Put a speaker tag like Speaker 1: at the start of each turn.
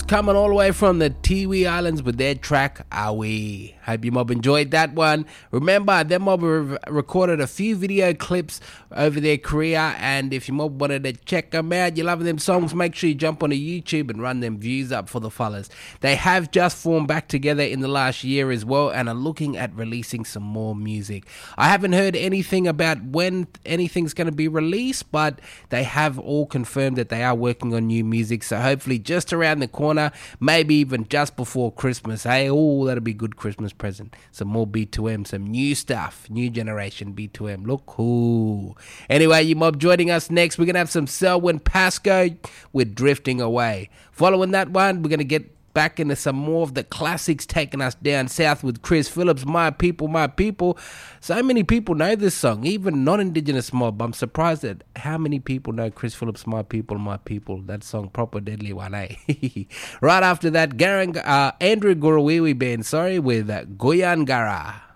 Speaker 1: coming all the way from the Tiwi Islands with their track Awi. Hope you mob enjoyed that one. Remember, them mob recorded a few video clips over their career, and if you mob wanted to check them out, you love them songs, make sure you jump onto YouTube and run them views up for the fellas. They have just formed back together in the last year as well and are looking at releasing some more music. I haven't heard anything about when anything's going to be released, but they have all confirmed that they are working on new music, so hopefully just around the corner, maybe even just before Christmas. Hey, oh, that'll be a good Christmas present. Some more B2M, some new stuff, new generation B2M. Look cool. Anyway, you mob joining us next. We're going to have some Selwyn Pasco with Drifting Away. Following that one, we're going to get back into some more of the classics taking us down south with Chris Phillips, My People, My People. So many people know this song, even non-Indigenous mob. I'm surprised at how many people know Chris Phillips, My People, My People. That song, proper deadly one, eh? Right after that, Andrew Gurawiwi Band, with Goyangara.